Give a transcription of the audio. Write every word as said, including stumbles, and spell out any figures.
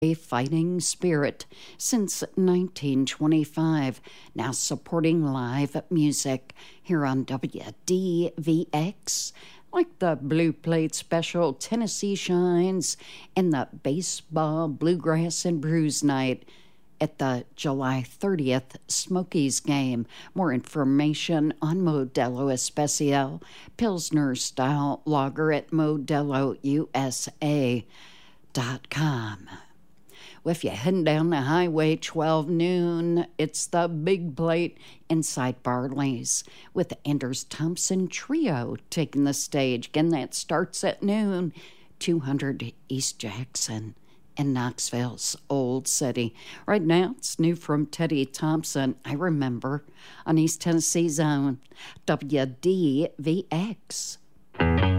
a fighting spirit since nineteen twenty-five, now supporting live music here on W D V X, like the Blue Plate Special Tennessee Shines and the Baseball, Bluegrass, and Brews Night at the July thirtieth Smokies game. More information on Modelo Especial, Pilsner-style lager at modelo u s a dot com. Well, if you're heading down the highway, twelve noon, it's the Big Plate inside Barley's with the Anders Thompson Trio taking the stage. Again, that starts at noon, two hundred East Jackson in Knoxville's Old City. Right now, it's new from Teddy Thompson, I Remember, on East Tennessee's own W D V X.